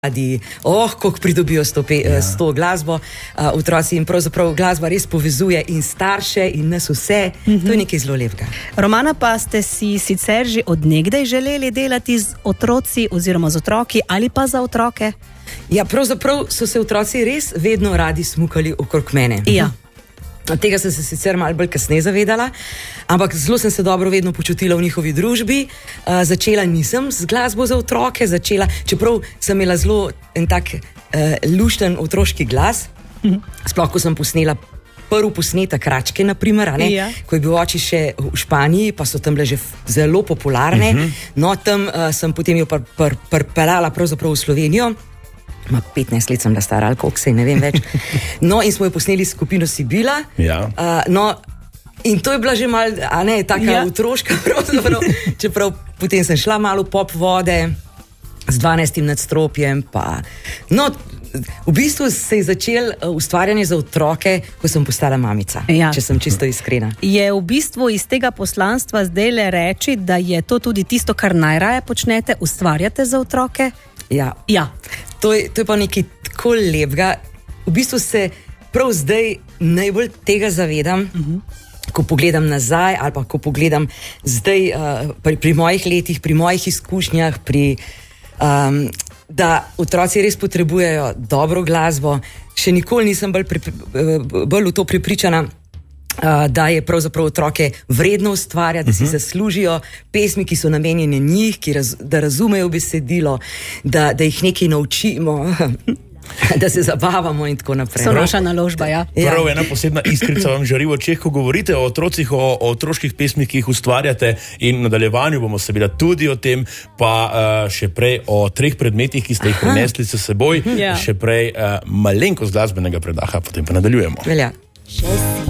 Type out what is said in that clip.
Kako pridobijo s to glasbo otroci in pravzaprav glasba res povezuje in starše in nas vse, to je nekaj zelo lepega. Romana, pa ste si sicer že od nekdaj želeli delati z otroci oziroma z otroki ali pa za otroke? Ja, pravzaprav so se otroci res vedno radi smukali okrog mene. Ja. Tega sem se sicer malo bolj kasneje zavedala, ampak zelo sem se dobro vedno počutila v njihovi družbi. Začela nisem z glasbo za otroke, čeprav sem imela zelo en tak lušten otroški glas, sploh ko sem posnela prvi posnetek Račke, naprimer, ko je bil oči še v Španiji, pa so tam bile že zelo popularne. No, tam sem potem jo pripeljala pravzaprav v Slovenijo. 15 let sem bila stara, ali koliko se, ne vem več. No, in smo jo posneli s skupino Sibila. Ja. In to je bila že malo, taka otroška, pravzaprav. Čeprav potem sem šla malo v pop vode z 12. nadstropjem. V bistvu se je začel ustvarjanje za otroke, ko sem postala mamica, če sem čisto iskrena. Je v bistvu iz tega poslanstva zdaj le reči, da je to tudi tisto, kar najraje počnete, ustvarjate za otroke? Ja. To je pa nekaj tako lepega. V bistvu se prav zdaj najbolj tega zavedam, ko pogledam nazaj ali pa ko pogledam zdaj pri mojih letih, pri mojih izkušnjah, da otroci res potrebujejo dobro glasbo. Še nikoli nisem bolj v to prepričana, da je pravzaprav otroke vredno ustvarjati, da si zaslužijo pesmi, ki so namenjene njih, da razumejo besedilo, da jih nekaj naučimo, da se zabavamo in tako naprej. So naša naložba, ja. Prav, ena posebna iskrica vam žari v očeh, ko govorite o otrocih, o otroških pesmih, ki jih ustvarjate, in v nadaljevanju bomo seveda tudi o tem, pa še prej o 3 predmetih, ki ste jih prinesli s seboj, še prej malenkost glasbenega predaha, potem pa nadaljujemo. Velja.